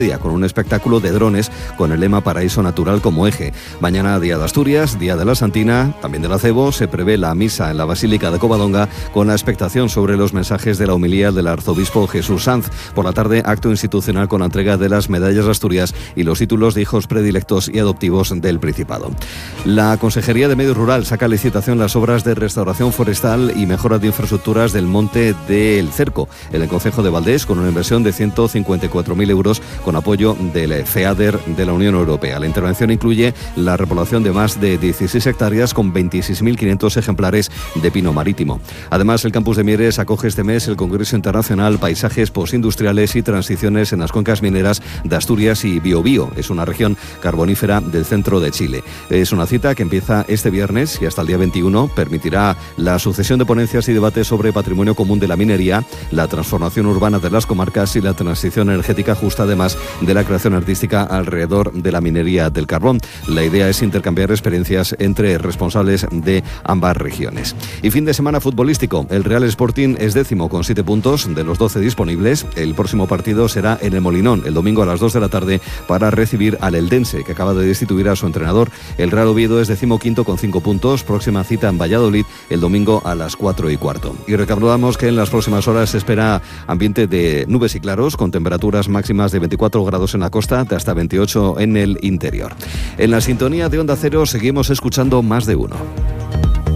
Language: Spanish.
con un espectáculo de drones con el lema Paraíso Natural como eje. Mañana, día de Asturias, día de la Santina, también del Acebo, se prevé la misa en la Basílica de Covadonga con la expectación sobre los mensajes de la homilía del arzobispo Jesús Sanz. Por la tarde, acto institucional con la entrega de las medallas de Asturias y los títulos de hijos predilectos y adoptivos del Principado. La Consejería de Medio Rural saca a licitación las obras de restauración forestal y mejora de infraestructuras del Monte del Cerco, en el concejo de Valdés, con una inversión de 154.000 euros con apoyo del FEADER de la Unión Europea. La intervención incluye la repoblación de más de 16 hectáreas con 26.500 ejemplares de pino marítimo. Además, el campus de Mieres acoge este mes el Congreso Internacional Paisajes Postindustriales y Transiciones en las Cuencas Mineras de Asturias y Biobío. Es una región carbonífera del centro de Chile. Es una cita que empieza este viernes y hasta el día 21 permitirá la sucesión de ponencias y debates sobre patrimonio común de la minería, la transformación urbana de las comarcas y la transición energética justa, además de la creación artística alrededor de la minería del carbón. La idea es intercambiar experiencias entre responsables de ambas regiones. Y fin de semana futbolístico. El Real Sporting es 10º con 7 puntos de los 12 disponibles. El próximo partido será en el Molinón, el domingo a las 2 de la tarde, para recibir al Eldense, que acaba de destituir a su entrenador. El Real Oviedo es 15º con 5 puntos. Próxima cita en Valladolid el domingo a las 4:15. Y recordamos que en las próximas horas se espera ambiente de nubes y claros, con temperaturas máximas de 24 grados en la costa, de hasta 28 en el interior. En la sintonía de Onda Cero seguimos escuchando Más de Uno.